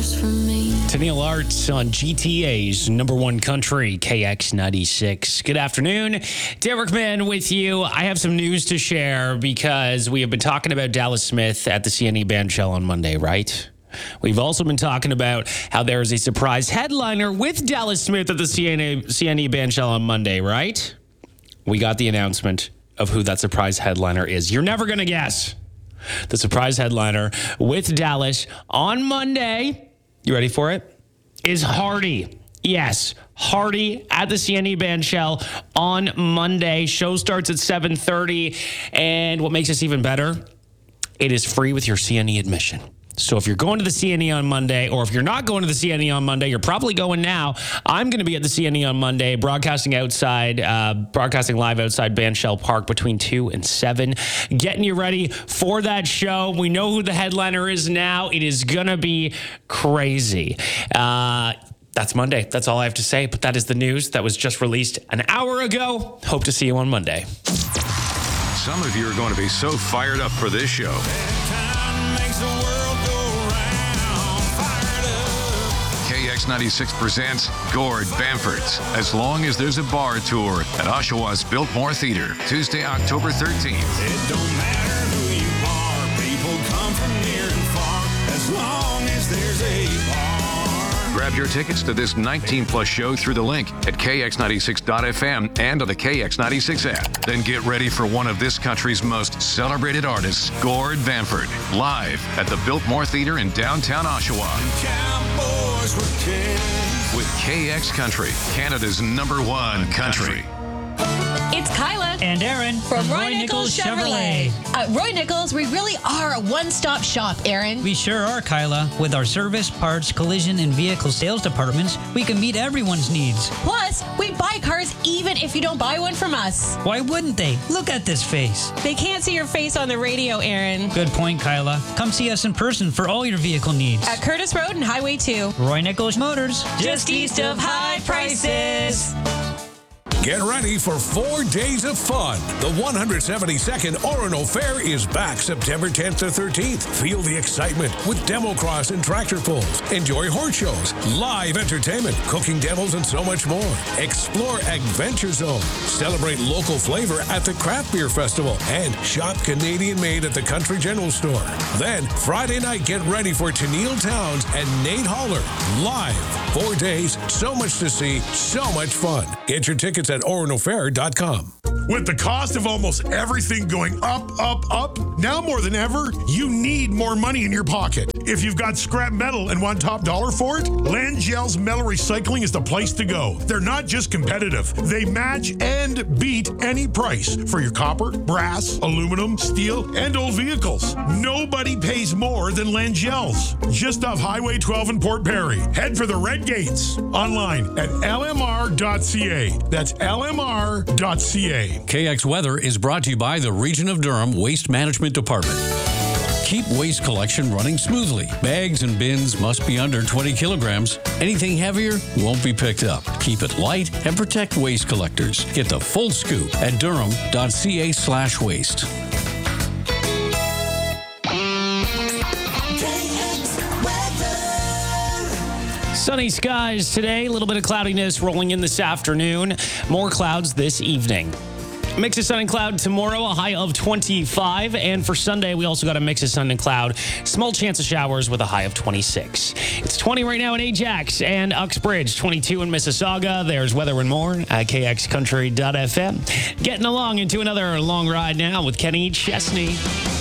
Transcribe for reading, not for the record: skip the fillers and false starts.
Tennille Arts on GTA's number one country, KX96. Good afternoon. Derek Mann with you. I have some news to share because we have been talking about Dallas Smith at the CNE Bandshell on Monday, right? We've also been talking about how there is a surprise headliner with Dallas Smith at the CNE Bandshell on Monday, right? We got the announcement of who that surprise headliner is. You're never going to guess. The surprise headliner with Dallas on Monday, you ready for it? Is Hardy. Yes, Hardy at the CNE Bandshell on Monday. Show starts at 7:30. And what makes this even better, it is free with your CNE admission. So if you're going to the CNE on Monday, or if you're not going to the CNE on Monday, you're probably going now. I'm going to be at the CNE on Monday, broadcasting live outside Bandshell Park between 2 and 7. Getting you ready for that show. We know who the headliner is now. It is going to be crazy. That's Monday. That's all I have to say. But that is the news that was just released an hour ago. Hope to see you on Monday. Some of you are going to be so fired up for this show. KX96 presents Gord Bamford's As Long as There's a Bar Tour at Oshawa's Biltmore Theatre, Tuesday, October 13th. It don't matter who you are, people come from near and far, as long as there's a bar. Grab your tickets to this 19-plus show through the link at kx96.fm and on the KX96 app. Then get ready for one of this country's most celebrated artists, Gord Bamford, live at the Biltmore Theatre in downtown Oshawa. Cowboys were kings. With KX Country, Canada's #1 country. It's Kyla and Aaron from Roy Nichols Chevrolet. Roy Nichols, we really are a one-stop shop, Aaron. We sure are, Kyla. With our service, parts, collision, and vehicle sales departments, we can meet everyone's needs. Plus, we buy cars even if you don't buy one from us. Why wouldn't they? Look at this face. They can't see your face on the radio, Aaron. Good point, Kyla. Come see us in person for all your vehicle needs. At Curtis Road and Highway 2. Roy Nichols Motors. Just east of high prices. Get ready for 4 days of fun. The 172nd Orono Fair is back September 10th to 13th. Feel the excitement with demo cross and tractor pulls. Enjoy horse shows, live entertainment, cooking demos, and so much more. Explore Adventure Zone. Celebrate local flavor at the Craft Beer Festival and shop Canadian made at the Country General Store. Then Friday night, get ready for Tennille Towns and Nate Holler live. 4 days, so much to see, so much fun. Get your tickets at oronofair.com. With the cost of almost everything going up, now more than ever, you need more money in your pocket. If you've got scrap metal and want top dollar for it, Langell's Metal Recycling is the place to go. They're not just competitive, they match and beat any price for your copper, brass, aluminum, steel, and old vehicles. Nobody pays more than Langell's. Just off Highway 12 in Port Perry. Head for the Red Gates. Online at lmr.ca. That's lmr.ca. KX Weather is brought to you by the Region of Durham Waste Management Department. Keep waste collection running smoothly. Bags and bins must be under 20 kilograms. Anything heavier won't be picked up. Keep it light and protect waste collectors. Get the full scoop at durham.ca/waste. Sunny skies today, a little bit of cloudiness rolling in this afternoon. More clouds this evening. Mix of sun and cloud tomorrow, a high of 25. And for Sunday, we also got a mix of sun and cloud. Small chance of showers with a high of 26. It's 20 right now in Ajax and Uxbridge, 22 in Mississauga. There's weather and more at kxcountry.fm. Getting along into another long ride now with Kenny Chesney.